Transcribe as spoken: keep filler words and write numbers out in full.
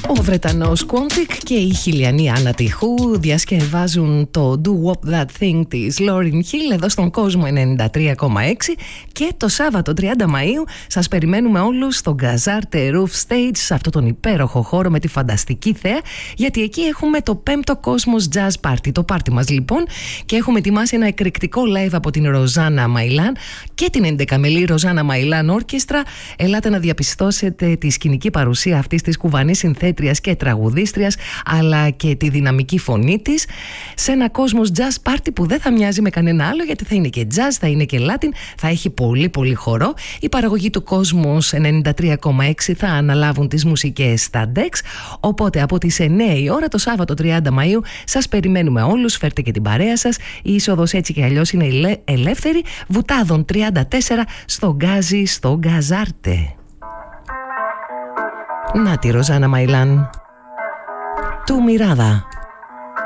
Ο Βρετανός Quantic και η χιλιανή Άννα Τυχού διασκευάζουν το Do What That Thing της Lauryn Hill εδώ στον κόσμο ενενήντα τρία κόμμα έξι και το Σάββατο τριάντα Μαΐου σας περιμένουμε όλους στο Gazarte Roof Stage, σε αυτόν τον υπέροχο χώρο με τη φανταστική θέα, γιατί εκεί έχουμε το πέμπτο Cosmos Jazz Party, το πάρτι μας λοιπόν, και έχουμε ετοιμάσει ένα εκρηκτικό live από την Ροζάνα Μαϊλάν και την εντεκαμελή Ροζάνα Μαϊλάν Όρκεστρα. Ελάτε να διαπιστώσετε τη σκηνική παρουσία αυτής της κουβανής συνθέτριας και τραγουδίστριας, αλλά και τη δυναμική φωνή της σε ένα Cosmos Jazz Party που δεν θα μοιάζει με κανένα άλλο, γιατί θα είναι και jazz, θα είναι και Latin, θα έχει πολύ πολύ χορό. Η παραγωγή του Cosmos ενενήντα τρία κόμμα έξι θα αναλάβουν τις μουσικές στα Dex, οπότε από τις εννιά η ώρα το Σάββατο τριάντα Μαΐου σας περιμένουμε όλους, φέρτε και την παρέα σας. Η είσοδος έτσι και αλλιώς είναι ελεύθερη. Βουτάδων τριάντα τέσσερα στο Γκάζι, στο Γκαζάρτε. Να τη Ροζάνα Μαϊλάν. Του Μιράδα.